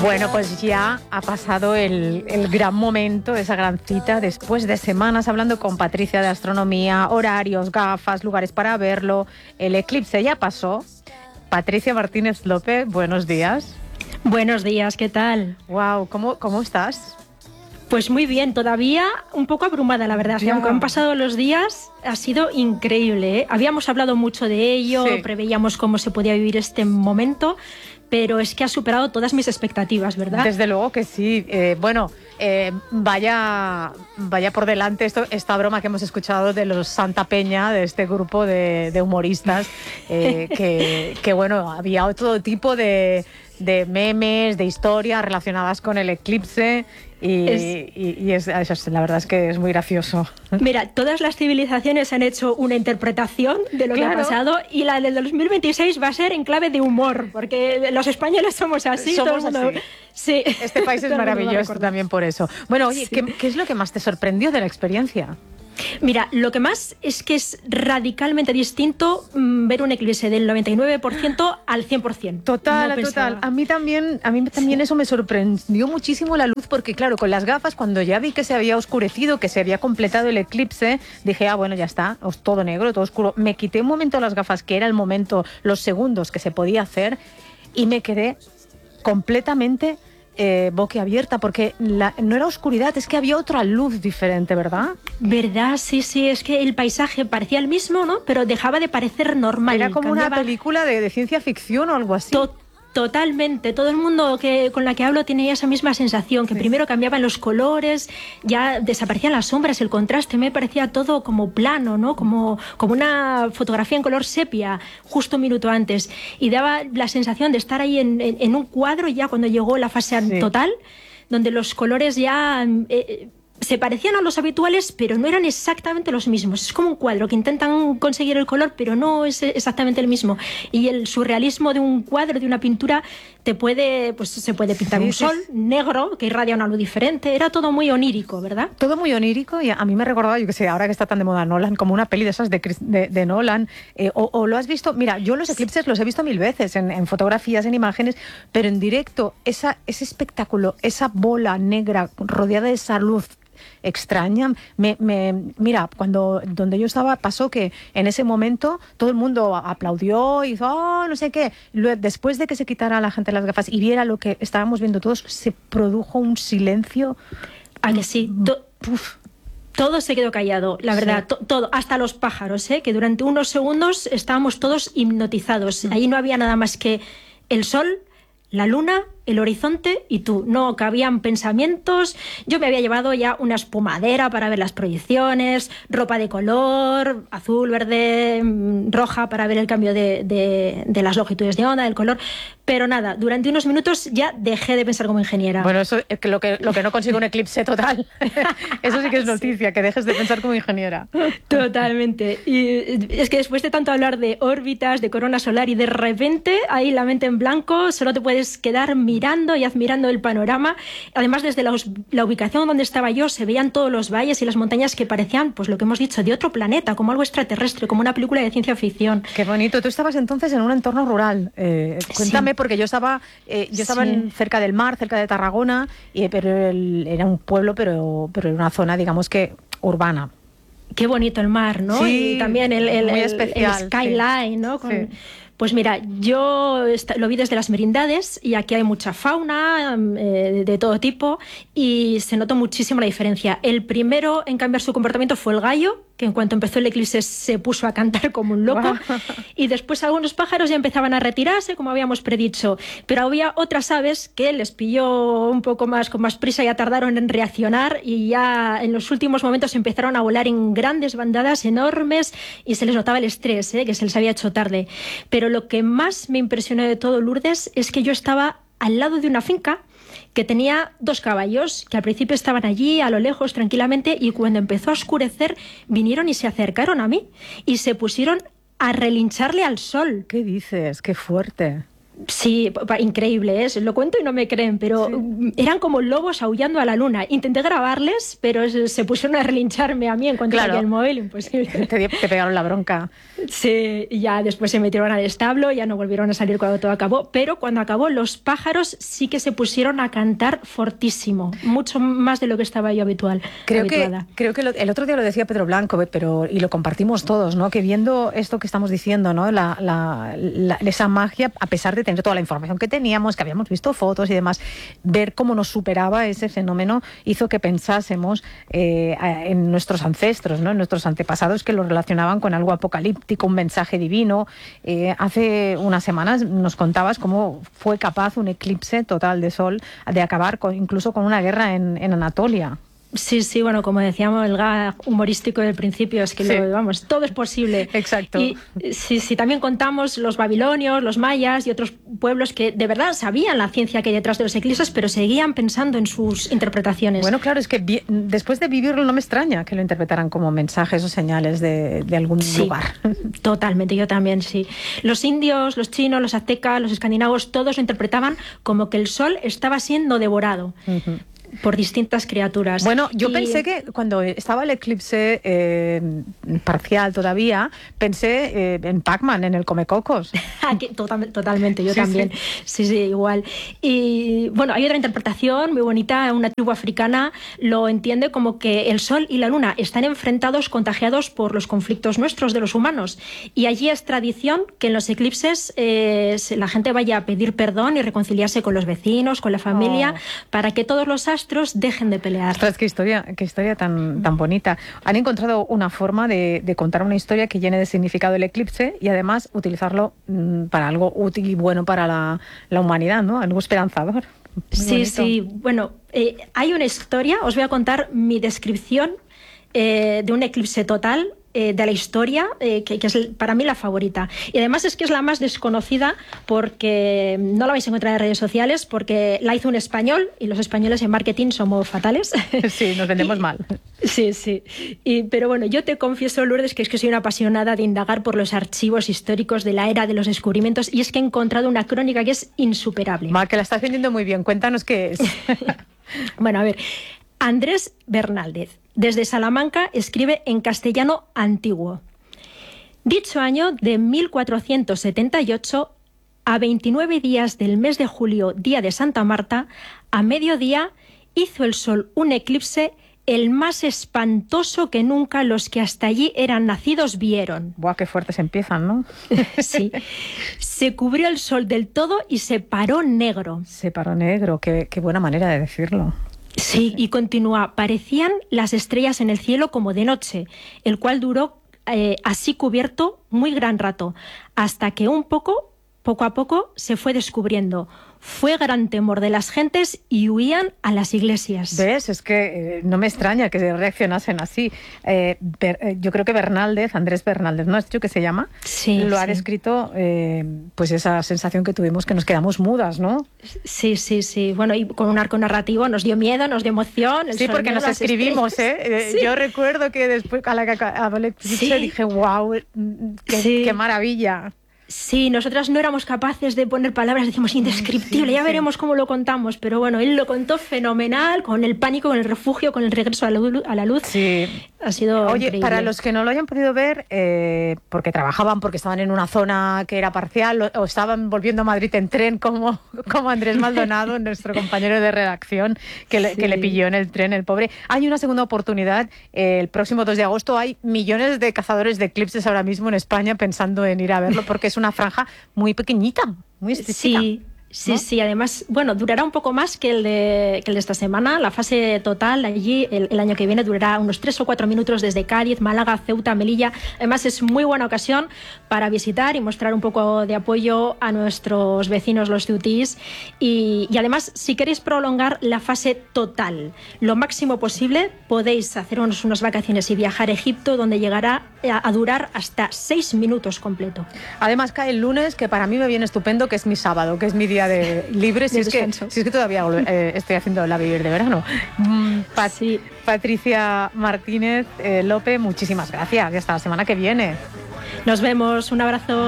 Bueno, pues ya ha pasado el gran momento, esa gran cita, después de semanas hablando con Patricia de astronomía, horarios, gafas, lugares para verlo. El eclipse ya pasó. Patricia Martínez López, buenos días. Buenos días, ¿qué tal? Wow, ¿cómo estás? Pues muy bien, todavía un poco abrumada, la verdad. Aunque han pasado los días, ha sido increíble, ¿eh? Habíamos hablado mucho de ello, sí. Preveíamos cómo se podía vivir este momento, pero es que ha superado todas mis expectativas, ¿verdad? Desde luego que sí. Vaya por delante esta broma que hemos escuchado de los Santa Peña, de este grupo de humoristas, que bueno, había todo tipo de memes, de historias relacionadas con el eclipse y la verdad es que es muy gracioso. Mira, todas las civilizaciones han hecho una interpretación de lo que ha pasado y la del 2026 va a ser en clave de humor, porque los españoles somos así. Somos todo el mundo... así. Sí. Este país es maravilloso también por eso. Bueno, oye, sí. ¿qué es lo que más te sorprendió de la experiencia? Mira, lo que más es que es radicalmente distinto ver un eclipse del 99% al 100%. Total. A mí también sí. Eso me sorprendió muchísimo la luz, porque claro, con las gafas, cuando ya vi que se había oscurecido, que se había completado el eclipse, dije, bueno, ya está, todo negro, todo oscuro. Me quité un momento las gafas, que era el momento, los segundos que se podía hacer, y me quedé completamente boquiabierta, porque no era oscuridad, es que había otra luz diferente, ¿verdad? ¿Verdad? Sí, es que el paisaje parecía el mismo, ¿no? Pero dejaba de parecer normal. Era como una película de ciencia ficción o algo así. Totalmente, todo el mundo con la que hablo tiene esa misma sensación, que primero cambiaban los colores, ya desaparecían las sombras, el contraste, me parecía todo como plano, ¿no? Como una fotografía en color sepia, justo un minuto antes, y daba la sensación de estar ahí en un cuadro ya cuando llegó la fase total, donde los colores ya... se parecían a los habituales, pero no eran exactamente los mismos. Es como un cuadro que intentan conseguir el color, pero no es exactamente el mismo. Y el surrealismo de un cuadro, de una pintura, se puede pintar un sol negro que irradia una luz diferente. Era todo muy onírico, ¿verdad? Todo muy onírico, y a mí me recordaba, yo que sé, ahora que está tan de moda Nolan, como una peli de esas de Nolan. O lo has visto, mira, yo los eclipses los he visto 1000 veces en fotografías, en imágenes, pero en directo, ese espectáculo, esa bola negra rodeada de esa luz extraña. Mira, donde yo estaba pasó que en ese momento todo el mundo aplaudió y hizo no sé qué. Después de que se quitara la gente las gafas y viera lo que estábamos viendo todos, se produjo un silencio. ¿A que sí? Todo se quedó callado, la verdad, todo, hasta los pájaros, que durante unos segundos estábamos todos hipnotizados. Ahí no había nada más que el sol, la luna, el horizonte y tú. No cabían pensamientos. Yo me había llevado ya una espumadera para ver las proyecciones, ropa de color, azul, verde, roja, para ver el cambio de las longitudes de onda, del color. Pero nada, durante unos minutos ya dejé de pensar como ingeniera. Bueno, eso es lo que no consigue un eclipse total. Eso sí que es noticia, que dejes de pensar como ingeniera. Totalmente. Y es que después de tanto hablar de órbitas, de corona solar, y de repente ahí la mente en blanco, solo te puedes quedar mirando y admirando el panorama. Además, desde la ubicación donde estaba yo, se veían todos los valles y las montañas que parecían, pues lo que hemos dicho, de otro planeta, como algo extraterrestre, como una película de ciencia ficción. Qué bonito. Tú estabas entonces en un entorno rural. Cuéntame, porque yo estaba cerca del mar, cerca de Tarragona, pero era un pueblo, pero era una zona, digamos que urbana. Qué bonito el mar, ¿no? Sí, y también el skyline, ¿no? Pues mira, yo lo vi desde las merindades y aquí hay mucha fauna de todo tipo y se notó muchísimo la diferencia. El primero en cambiar su comportamiento fue el gallo, que en cuanto empezó el eclipse se puso a cantar como un loco. Wow. Y después algunos pájaros ya empezaban a retirarse, como habíamos predicho. Pero había otras aves que les pilló un poco más, con más prisa, ya tardaron en reaccionar y ya en los últimos momentos empezaron a volar en grandes bandadas enormes y se les notaba el estrés, que se les había hecho tarde. Pero lo que más me impresionó de todo, Lourdes, es que yo estaba al lado de una finca que tenía 2 caballos, que al principio estaban allí a lo lejos tranquilamente, y cuando empezó a oscurecer vinieron y se acercaron a mí y se pusieron a relincharle al sol. ¿Qué dices? ¡Qué fuerte! Sí, increíble, ¿eh? Lo cuento y no me creen, pero eran como lobos aullando a la luna. Intenté grabarles, pero se pusieron a relincharme a mí en cuanto a el móvil, imposible. Te pegaron la bronca. Sí, y ya después se metieron al establo, ya no volvieron a salir cuando todo acabó, pero cuando acabó los pájaros sí que se pusieron a cantar fortísimo, mucho más de lo que estaba yo creo que el otro día lo decía Pedro Blanco, y lo compartimos todos, ¿no? Que viendo esto que estamos diciendo, ¿no? Esa magia, a pesar de tener toda la información que teníamos, que habíamos visto fotos y demás, ver cómo nos superaba ese fenómeno hizo que pensásemos en nuestros ancestros, ¿no? En nuestros antepasados, que lo relacionaban con algo apocalíptico, un mensaje divino. Hace unas semanas nos contabas cómo fue capaz un eclipse total de sol de acabar incluso con una guerra en Anatolia. Sí, bueno, como decíamos, el gag humorístico del principio, es que todo es posible. Exacto. Y sí, también contamos los babilonios, los mayas y otros pueblos que de verdad sabían la ciencia que hay detrás de los eclipses, pero seguían pensando en sus interpretaciones. Bueno, claro, es que después de vivirlo no me extraña que lo interpretaran como mensajes o señales de algún lugar. Totalmente, yo también, sí. Los indios, los chinos, los aztecas, los escandinavos, todos lo interpretaban como que el sol estaba siendo devorado. Uh-huh. Por distintas criaturas. Bueno, yo pensé que cuando estaba el eclipse parcial todavía, pensé en Pac-Man, en el Comecocos. Totalmente, yo también. Sí, igual. Y bueno, hay otra interpretación muy bonita. Una tribu africana lo entiende como que el Sol y la Luna están enfrentados, contagiados por los conflictos nuestros de los humanos. Y allí es tradición que en los eclipses la gente vaya a pedir perdón y reconciliarse con los vecinos, con la familia, para que todos los astros dejen de pelear. Ostras, qué historia tan bonita. Han encontrado una forma de contar una historia que llene de significado el eclipse y además utilizarlo para algo útil y bueno para la humanidad, ¿no? Algo esperanzador. Sí. Bueno, hay una historia, os voy a contar mi descripción de un eclipse total de la historia, que es para mí la favorita. Y además es que es la más desconocida porque no la vais a encontrar en redes sociales, porque la hizo un español y los españoles en marketing somos fatales. Sí, nos vendemos mal. Sí. Pero bueno, yo te confieso, Lourdes, que es que soy una apasionada de indagar por los archivos históricos de la era de los descubrimientos y es que he encontrado una crónica que es insuperable. Que la estás vendiendo muy bien. Cuéntanos qué es. Bueno, a ver. Andrés Bernaldez, desde Salamanca, escribe en castellano antiguo. Dicho año de 1478, a 29 días del mes de julio, día de Santa Marta, a mediodía hizo el sol un eclipse el más espantoso que nunca los que hasta allí eran nacidos vieron. ¡Buah, qué fuertes empiezan!, ¿no? Sí. Se cubrió el sol del todo y se paró negro. Se paró negro, qué buena manera de decirlo. Sí, y continúa. Parecían las estrellas en el cielo como de noche, el cual duró así cubierto muy gran rato, hasta que poco a poco se fue descubriendo. Fue gran temor de las gentes y huían a las iglesias. ¿Ves? Es que no me extraña que reaccionasen así. Yo creo que Andrés Bernaldez, ¿no has dicho que se llama? Sí. Lo ha descrito, pues esa sensación que tuvimos que nos quedamos mudas, ¿no? Sí. Bueno, y con un arco narrativo nos dio miedo, nos dio emoción. Sí, porque nos escribimos, ¿eh? Sí. Yo recuerdo que después a la que acabó el eclipse dije, wow, qué maravilla. Sí, nosotras no éramos capaces de poner palabras, decíamos indescriptible, ya veremos cómo lo contamos, pero bueno, él lo contó fenomenal, con el pánico, con el refugio, con el regreso a la luz. Sí. Ha sido increíble. Para los que no lo hayan podido ver, porque trabajaban, porque estaban en una zona que era parcial, o estaban volviendo a Madrid en tren, como Andrés Maldonado, nuestro compañero de redacción, que le pilló en el tren, el pobre. Hay una segunda oportunidad, el próximo 2 de agosto hay millones de cazadores de eclipses ahora mismo en España pensando en ir a verlo, porque es una franja muy pequeñita, muy estrechita. Sí, además, bueno, durará un poco más que el de esta semana. La fase total allí el año que viene durará unos 3 o 4 minutos desde Cádiz, Málaga, Ceuta, Melilla. Además, es muy buena ocasión para visitar y mostrar un poco de apoyo a nuestros vecinos, los ceutís. Y además, si queréis prolongar la fase total lo máximo posible, podéis hacer unas vacaciones y viajar a Egipto, donde llegará a durar hasta 6 minutos completo. Además, cae el lunes, que para mí me viene estupendo, que es mi sábado, que es mi día de libre, si es que todavía estoy haciendo la vivir de verano. Patricia Martínez Lope, muchísimas gracias y hasta la semana que viene. Nos vemos, un abrazo.